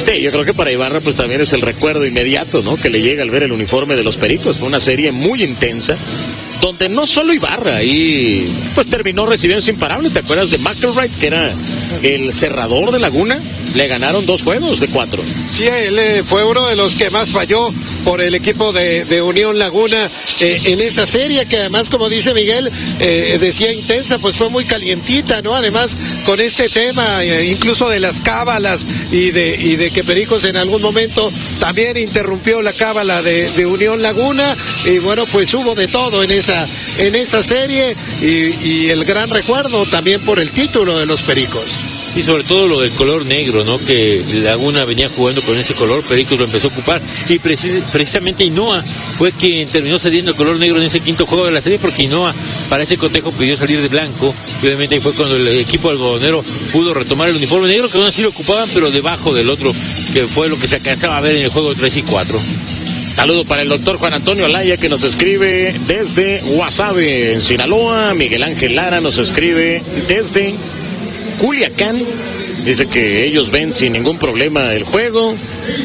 Sí, yo creo que para Ibarra pues también es el recuerdo inmediato, ¿no? Que le llega al ver el uniforme de los Pericos. Fue una serie muy intensa, donde no solo Ibarra, y pues terminó recibiendo imparable. ¿Te acuerdas de McElroy, que era el cerrador de Laguna? Le ganaron 2 juegos de 4. Sí, él fue uno de los que más falló por el equipo de Unión Laguna en esa serie, que además, como dice Miguel, decía intensa, pues fue muy calientita, ¿no? Además, con este tema, incluso de las cábalas y de que Pericos en algún momento también interrumpió la cábala de Unión Laguna, y bueno, pues hubo de todo en esa serie, y el gran recuerdo también por el título de los Pericos. Y sobre todo lo del color negro, ¿no? Que Laguna venía jugando con ese color, Pericos lo empezó a ocupar, y precisamente Ainhoa fue quien terminó cediendo el color negro en ese quinto juego de la serie, porque Ainhoa para ese cotejo pidió salir de blanco, y obviamente ahí fue cuando el equipo algodonero pudo retomar el uniforme negro, que aún así lo ocupaban, pero debajo del otro, que fue lo que se alcanzaba a ver en el juego 3 y 4. Saludo para el doctor Juan Antonio Laya, que nos escribe desde Guasave, en Sinaloa. Miguel Ángel Lara nos escribe desde Culiacán, dice que ellos ven sin ningún problema el juego.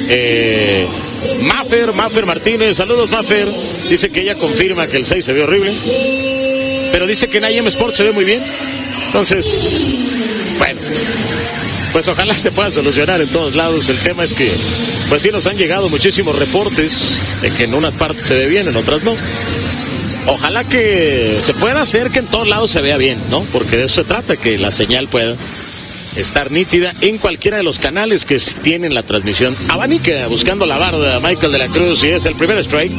Maffer Martínez, saludos Maffer, dice que ella confirma que el 6 se ve horrible, pero dice que en IM Sports se ve muy bien. Entonces, bueno, pues ojalá se pueda solucionar en todos lados. El tema es que, pues sí nos han llegado muchísimos reportes de que en unas partes se ve bien, en otras no. Ojalá que se pueda hacer que en todos lados se vea bien, ¿no? Porque de eso se trata, que la señal pueda estar nítida en cualquiera de los canales que tienen la transmisión. Abanica buscando la barda, Michael de la Cruz, y es el primer strike.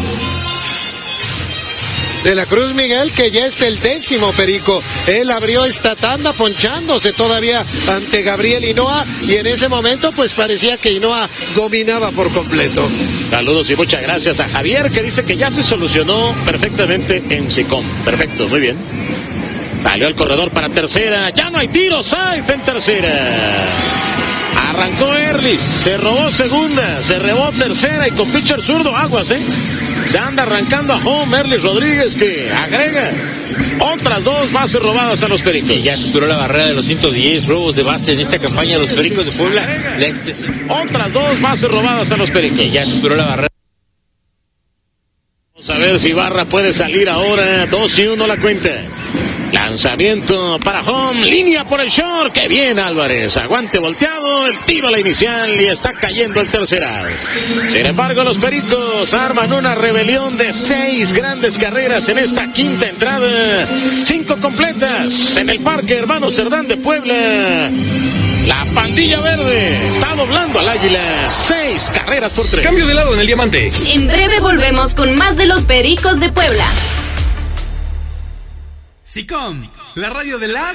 De la Cruz, Miguel, que ya es el 10º Perico. Él abrió esta tanda ponchándose todavía ante Gabriel Ainhoa, y en ese momento pues parecía que Ainhoa dominaba por completo. Saludos y muchas gracias a Javier, que dice que ya se solucionó perfectamente en SICOM. Perfecto, muy bien. Salió al corredor para tercera, ya no hay tiro, safe en tercera. Arrancó Erlich, se robó segunda, se robó tercera, y con pitcher zurdo, aguas, se anda arrancando a home Erlich Rodríguez, que agrega otras 2 bases robadas a los Pericos. Y ya superó la barrera de los 110 robos de base en esta campaña de los Pericos de Puebla. Otras 2 bases robadas a los Pericos. Y ya superó la barrera. Vamos a ver si Barra puede salir ahora. 2-1 la cuenta. Lanzamiento para home, línea por el short, que bien Álvarez, aguante volteado, el tiro a la inicial y está cayendo el tercer out. Sin embargo, los Pericos arman una rebelión de 6 grandes carreras en esta quinta entrada, 5 completas en el Parque Hermano Cerdán de Puebla. La pandilla verde está doblando al Águila, 6 carreras por 3. Cambio de lado en el diamante. En breve volvemos con más de los Pericos de Puebla. SICOM, la radio de las